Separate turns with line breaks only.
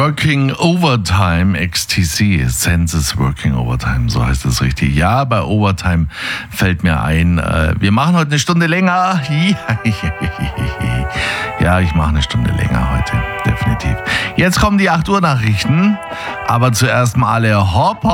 Working Overtime, XTC, Senses Working Overtime, so heißt es richtig. Ja, bei Overtime fällt mir ein, wir machen heute eine Stunde länger. Ja, ich mache eine Stunde länger heute, definitiv. Jetzt kommen die 8 Uhr Nachrichten, aber zuerst mal alle Hopp.